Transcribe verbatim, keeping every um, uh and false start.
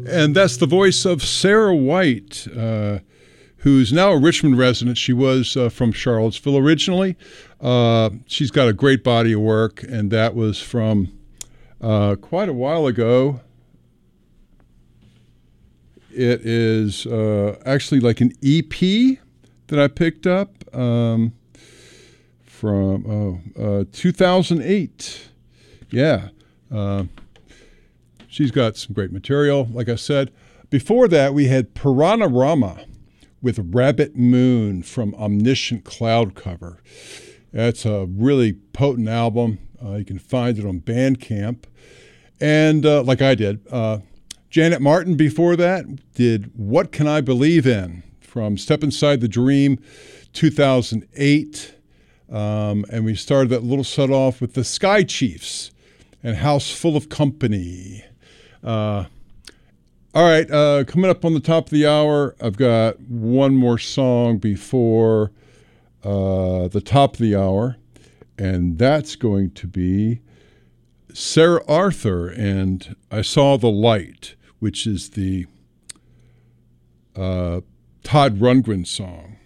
And that's the voice of Sarah White, uh, who's now a Richmond resident. She was uh, from Charlottesville originally. Uh, she's got a great body of work, and that was from uh, quite a while ago. It is uh, actually like an E P that I picked up um, from oh, uh, two thousand eight. Yeah. Uh, she's got some great material, like I said. Before that, we had Piranarama with Rabbit Moon from Omniscient Cloud Cover. That's a really potent album. Uh, you can find it on Bandcamp. And uh, like I did, uh, Janet Martin before that did What Can I Believe In from Step Inside the Dream, two thousand eight. Um, and we started that little set off with the Sky Chiefs and House Full of Company. Uh, all right, uh, coming up on the top of the hour, I've got one more song before uh, the top of the hour, and that's going to be Sarah Arthur and I Saw the Light, which is the uh, Todd Rundgren song.